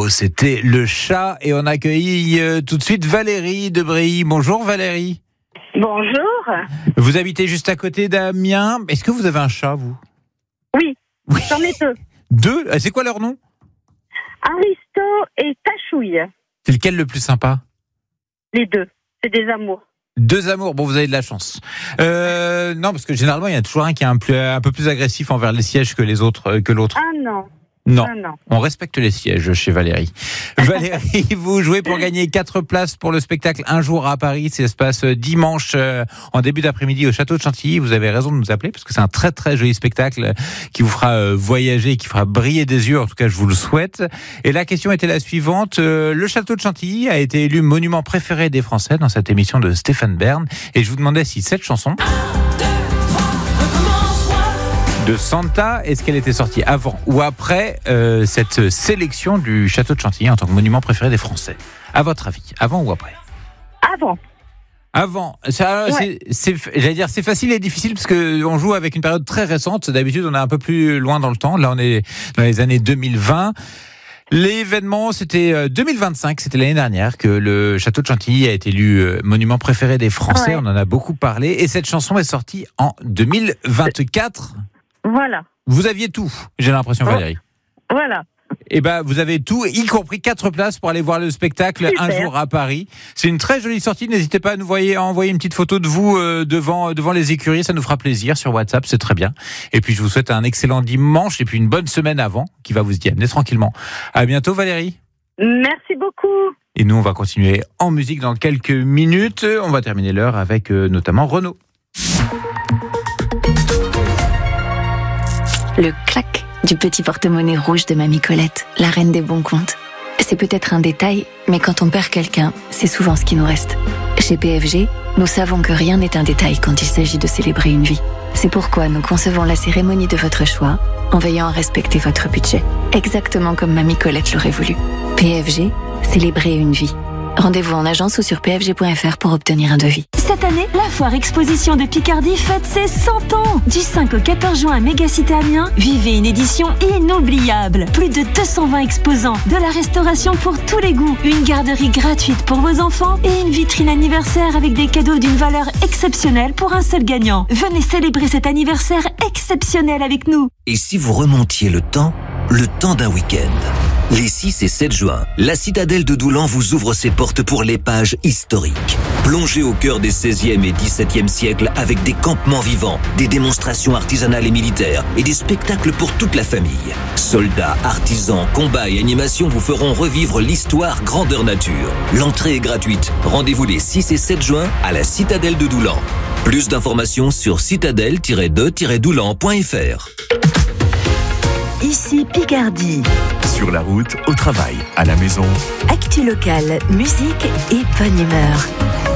héros, c'était le chat. Et on accueille tout de suite Valérie de Bréhy. Bonjour Valérie. Bonjour. Vous habitez juste à côté d'Amiens. Est-ce que vous avez un chat, vous ? Oui, j'en ai deux. Deux ? C'est quoi leur nom ? Aristo et Tachouille. C'est lequel le plus sympa ? Les deux, c'est des amours. Deux amours, bon vous avez de la chance. Non, parce que généralement il y a toujours un qui est un peu plus agressif envers les sièges que les autres, que l'autre. Ah non. Non. Ah non. On respecte les sièges chez Valérie. Valérie, vous jouez pour gagner 4 places pour le spectacle Un jour à Paris. Ça se passe dimanche en début d'après-midi au Château de Chantilly. Vous avez raison de nous appeler parce que c'est un très très joli spectacle qui vous fera voyager, qui fera briller des yeux. En tout cas, je vous le souhaite. Et la question était la suivante. Le Château de Chantilly a été élu monument préféré des Français dans cette émission de Stéphane Bern. Et je vous demandais si cette chanson de Santa, est-ce qu'elle était sortie avant ou après cette sélection du Château de Chantilly en tant que monument préféré des Français ? À votre avis, avant ou après ? Avant. Avant. Ça, Ouais. J'allais dire, c'est facile et difficile parce que on joue avec une période très récente. D'habitude, on est un peu plus loin dans le temps. Là, on est dans les années 2020. L'événement, c'était 2025, c'était l'année dernière que le Château de Chantilly a été élu monument préféré des Français. Ouais. On en a beaucoup parlé. Et cette chanson est sortie en 2024. Voilà. Vous aviez tout, j'ai l'impression, Valérie. Voilà. Eh ben, vous avez tout, y compris 4 places pour aller voir le spectacle Super. Un jour à Paris. C'est une très jolie sortie. N'hésitez pas à nous envoyer une petite photo de vous devant les écuries. Ça nous fera plaisir sur WhatsApp, c'est très bien. Et puis, je vous souhaite un excellent dimanche et puis une bonne semaine avant qui va vous y amener tranquillement. À bientôt, Valérie. Merci beaucoup. Et nous, on va continuer en musique dans quelques minutes. On va terminer l'heure avec notamment Renaud. Le clac du petit porte-monnaie rouge de Mamie Colette, la reine des bons comptes. C'est peut-être un détail, mais quand on perd quelqu'un, c'est souvent ce qui nous reste. Chez PFG, nous savons que rien n'est un détail quand il s'agit de célébrer une vie. C'est pourquoi nous concevons la cérémonie de votre choix en veillant à respecter votre budget, exactement comme Mamie Colette l'aurait voulu. PFG, célébrer une vie. Rendez-vous en agence ou sur pfg.fr pour obtenir un devis. Cette année, la foire exposition de Picardie fête ses 100 ans. Du 5 au 14 juin à Mégacité Amiens, vivez une édition inoubliable. Plus de 220 exposants, de la restauration pour tous les goûts, une garderie gratuite pour vos enfants et une vitrine anniversaire avec des cadeaux d'une valeur exceptionnelle pour un seul gagnant. Venez célébrer cet anniversaire exceptionnel avec nous. Et si vous remontiez le temps d'un week-end ? Les 6 et 7 juin, la citadelle de Doulan vous ouvre ses portes pour l'épage historique. Plongez au cœur des 16e et 17e siècles avec des campements vivants, des démonstrations artisanales et militaires et des spectacles pour toute la famille. Soldats, artisans, combats et animations vous feront revivre l'histoire grandeur nature. L'entrée est gratuite. Rendez-vous les 6 et 7 juin à la citadelle de Doulan. Plus d'informations sur citadelle-de-doulan.fr. Ici Picardie. Sur la route, au travail, à la maison. Actu locale, musique et bonne humeur.